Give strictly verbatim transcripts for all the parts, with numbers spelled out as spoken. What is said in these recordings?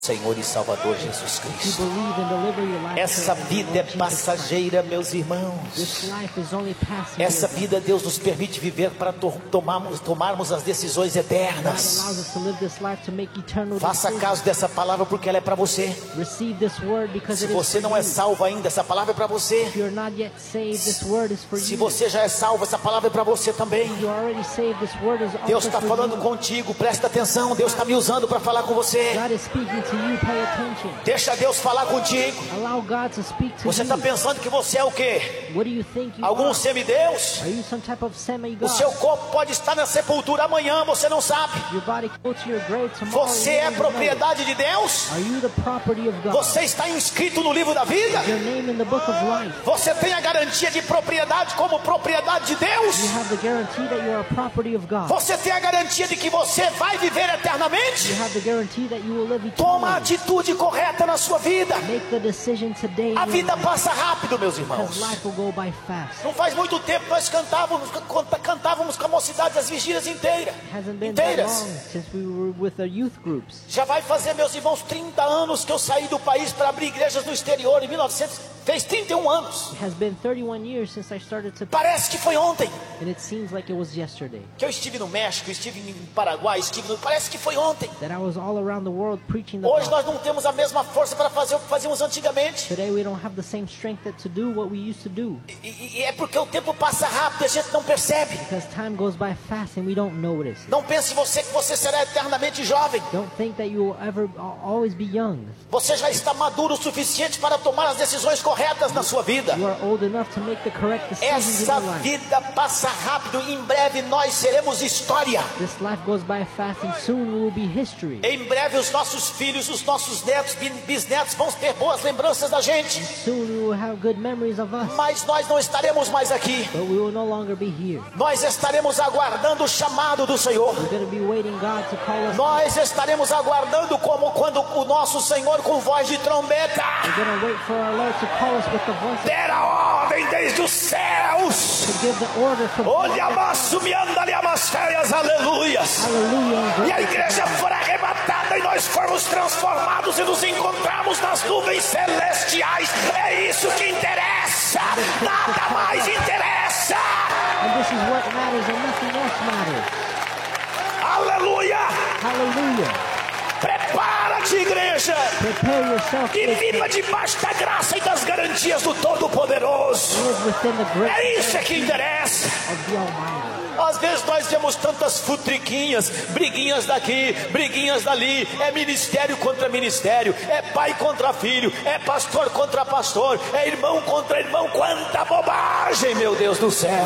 Senhor e Salvador Jesus Cristo. Essa vida é passageira, meus irmãos. Essa vida Deus nos permite viver para tomarmos, tomarmos as decisões eternas. Faça caso dessa palavra, porque ela é para você. Se você não é salvo ainda, essa palavra é para você. Se você já é salvo, essa palavra é para você também. Deus está falando contigo, presta atenção. Deus está me usando para falar com você. Deixa Deus falar contigo. Você está pensando que você é o quê? Algum semideus? O seu corpo pode estar na sepultura amanhã, você não sabe. Você é propriedade de Deus? Você está inscrito no livro da vida? Você tem a garantia de propriedade como propriedade de Deus? Você tem a garantia de que você vai viver eternamente? Toma a atitude correta na sua vida. A vida passa rápido, meus irmãos. Não faz muito tempo nós cantávamos, cantávamos com a mocidade as vigílias inteiras. inteiras. Já vai fazer, meus irmãos, trinta anos que eu saí do país para abrir igrejas no exterior. Em mil e novecentos, fez trinta e um anos. Parece que foi ontem que eu estive no México, estive no Paraguai, estive no... parece que foi ontem. Hoje nós não temos a mesma força para fazer o que fazíamos antigamente. E, e é porque o tempo passa rápido e a gente não percebe. Não pense você que você será eternamente jovem. Você já está maduro o suficiente para tomar as decisões corretas na sua vida. Essa vida passa rápido e em breve nós seremos história. Em breve os nossos filhos, os nossos netos, bisnetos vão ter boas lembranças da gente. Mas nós não estaremos mais aqui. Nós estaremos aguardando o chamado do Senhor. Nós estaremos aguardando como quando o nosso Senhor com voz de trombeta der a ordem desde os céus. Olha amasso me anda amas férias, aleluias. E a igreja for arrebatada e nós formos transformados e nos encontrarmos nas nuvens celestiais. É isso que interessa. Nada mais interessa. Aleluia. Aleluia. Prepara-te, igreja, e viva debaixo da graça e das garantias do Todo-Poderoso. É isso que interessa. Às vezes nós vemos tantas futriquinhas, briguinhas daqui, briguinhas dali. É ministério contra ministério, é pai contra filho, é pastor contra pastor, é irmão contra irmão. Quanta bobagem, meu Deus do céu.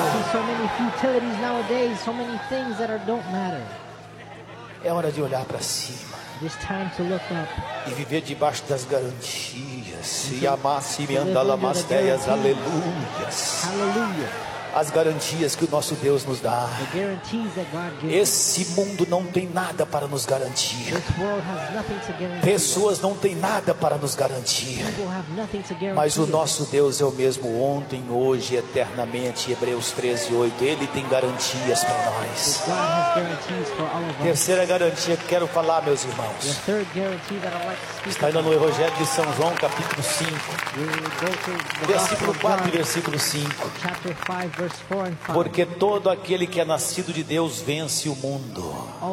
É hora de olhar para cima e viver debaixo das garantias. E amar-se me andalamastéias, aleluias. Aleluia. As garantias que o nosso Deus nos dá. Esse mundo não tem nada para nos garantir. Pessoas não têm nada para nos garantir. Mas o nosso Deus é o mesmo ontem, hoje, eternamente. Hebreus treze, oito. Ele tem garantias para nós. Terceira garantia que quero falar, meus irmãos, está indo no Evangelho de São João, capítulo cinco, versículo quatro e versículo cinco. Porque todo aquele que é nascido de Deus vence o mundo.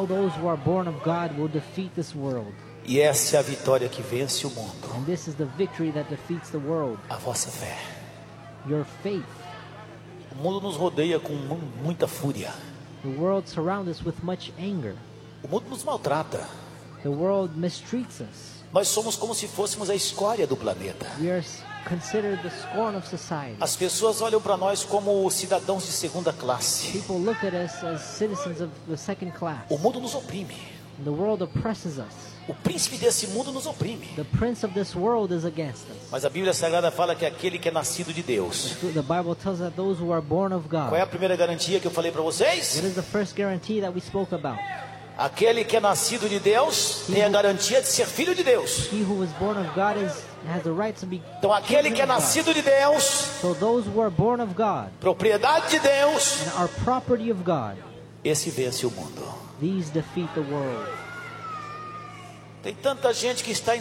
E essa é a vitória que vence o mundo. A vossa fé. O mundo nos rodeia com muita fúria. O mundo nos maltrata. Nós somos como se fôssemos a escória do planeta. Considered the scorn of society. As pessoas olham para nós como cidadãos de segunda classe. People look at us as citizens of the second class. O mundo nos oprime. The world oppresses us. O príncipe desse mundo nos oprime. The prince of this world is against us. Mas a Bíblia Sagrada fala que aquele que é nascido de Deus. The Bible tells that those who are born of God. Qual é a primeira garantia que eu falei para vocês? What is the first guarantee that we spoke about? Aquele que é nascido de Deus tem a garantia de ser filho de Deus. He who is born of God is has the right to be. Então aquele que é nascido de Deus, so those who are born of God, propriedade de Deus, and are property of God, esse vence o mundo. These defeat the world. Tem tanta gente que está